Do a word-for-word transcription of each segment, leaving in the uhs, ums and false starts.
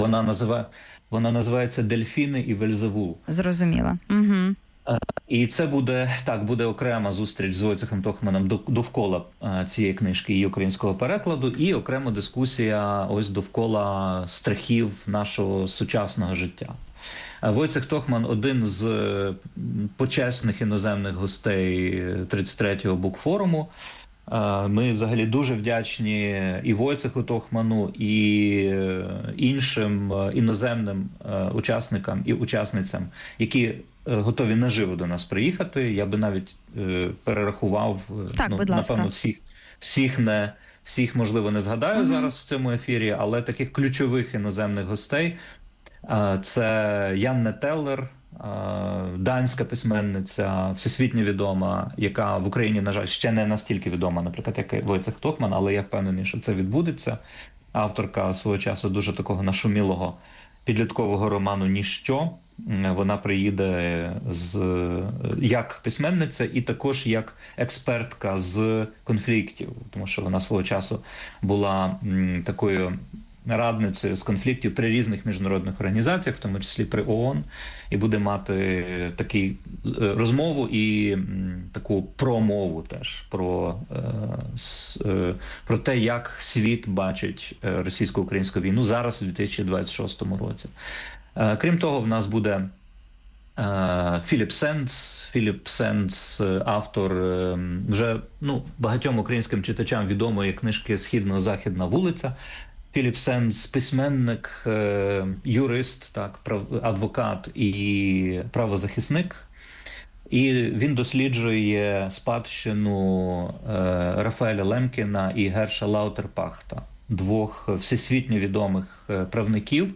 Вона називає, вона називається «Дельфіни і Вельзевул». Зрозуміло. Угу. І це буде, так, буде окрема зустріч з Войцехом Тохманом довкола цієї книжки і українського перекладу, і окрема дискусія ось довкола страхів нашого сучасного життя. Войцех Тохман – один з почесних іноземних гостей тридцять третього букфоруму. Ми взагалі дуже вдячні і Войцеху Тохману, і іншим іноземним учасникам і учасницям, які готові наживо до нас приїхати. Я би навіть перерахував, так, ну, будь ласка. напевно, всіх, всіх не всіх, можливо, не згадаю угу. зараз в цьому ефірі, але таких ключових іноземних гостей – це Янне Теллер, данська письменниця, всесвітньо відома, яка в Україні, на жаль, ще не настільки відома, наприклад, як Войцех Тохман, але я впевнений, що це відбудеться. Авторка свого часу дуже такого нашумілого підліткового роману «Ніщо». Вона приїде з, як письменниця і також як експертка з конфліктів, тому що вона свого часу була м, такою радницею з конфліктів при різних міжнародних організаціях, в тому числі при ООН, і буде мати таку розмову і м, таку промову теж про, е, с, е, про те, як світ бачить російсько-українську війну зараз у дві тисячі двадцять шостому році. Крім того, в нас буде Філіп Сенц. Філіп Сенц, автор вже ну, багатьом українським читачам відомої книжки «Східно-західна вулиця». Філіп Сенц – письменник, юрист, так, адвокат і правозахисник. І він досліджує спадщину Рафаеля Лемкіна і Герша Лаутерпахта, двох всесвітньо відомих правників,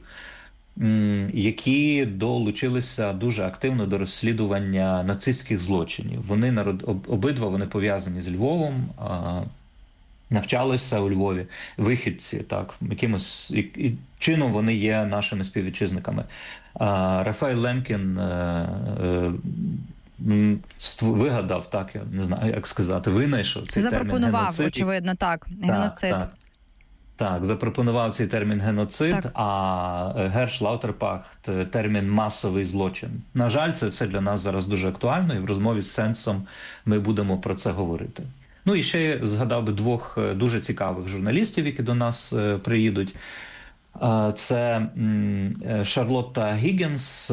які долучилися дуже активно до розслідування нацистських злочинів. Вони народ... обидва вони пов'язані з Львовом, навчалися у Львові, вихідці, так, якимось і чином вони є нашими співвітчизниками. Рафаель Лемкін вигадав, так, я не знаю, як сказати, винайшов цей термін геноцид. Запропонував, очевидно, так, геноцид. Так, так. Так, запропонував цей термін «геноцид», так. А Герш Лаутерпахт – термін «масовий злочин». На жаль, це все для нас зараз дуже актуально, і в розмові з Сенсом ми будемо про це говорити. Ну і ще я згадав би двох дуже цікавих журналістів, які до нас приїдуть. Це Шарлотта Гіггінс,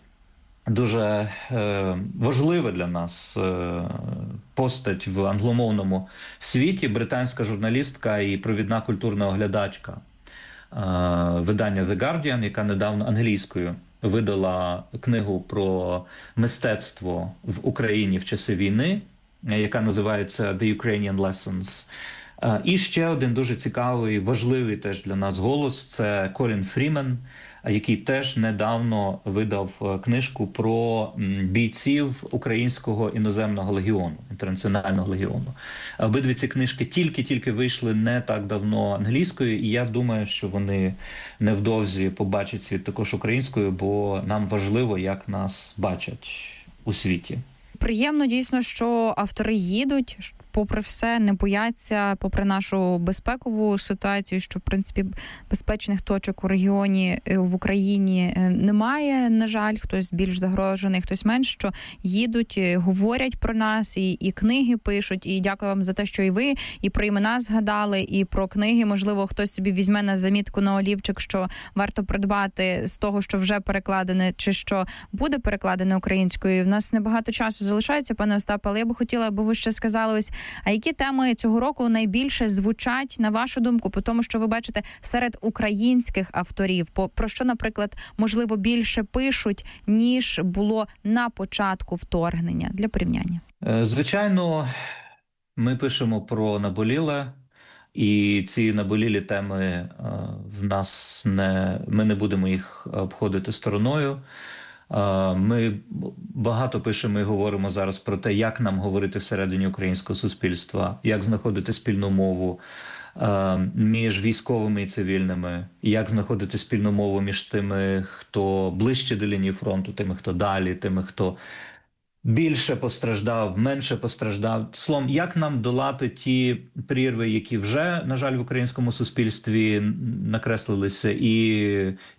дуже е, важлива для нас е, постать в англомовному світі, британська журналістка і провідна культурна оглядачка е, видання The Guardian, яка недавно англійською видала книгу про мистецтво в Україні в часи війни, яка називається The Ukrainian Lessons. Е, і ще один дуже цікавий, важливий теж для нас голос – це Колін Фрімен, який теж недавно видав книжку про бійців Українського іноземного легіону, інтернаціонального легіону. Обидві ці книжки тільки-тільки вийшли не так давно англійською, і я думаю, що вони невдовзі побачать світ також українською, бо нам важливо, як нас бачать у світі. Приємно дійсно, що автори їдуть, попри все, не бояться, попри нашу безпекову ситуацію, що, в принципі, безпечних точок у регіоні в Україні немає, на жаль, хтось більш загрожений, хтось менш, що їдуть, говорять про нас, і, і книги пишуть, і дякую вам за те, що і ви, і про імена згадали, і про книги, можливо, хтось собі візьме на замітку на олівчик, що варто придбати з того, що вже перекладене, чи що буде перекладене українською. В нас небагато часу залишається, пане Остапе, але я би хотіла, аби ви ще сказали ось, а які теми цього року найбільше звучать, на вашу думку, по тому, що ви бачите серед українських авторів, по, про що, наприклад, можливо, більше пишуть, ніж було на початку вторгнення, для порівняння? Звичайно, ми пишемо про наболіле, і ці наболілі теми в нас не, ми не будемо їх обходити стороною. Ми багато пишемо і говоримо зараз про те, як нам говорити всередині українського суспільства, як знаходити спільну мову між військовими і цивільними, як знаходити спільну мову між тими, хто ближче до лінії фронту, тими, хто далі, тими, хто більше постраждав, менше постраждав. Словом, як нам долати ті прірви, які вже, на жаль, в українському суспільстві накреслилися, і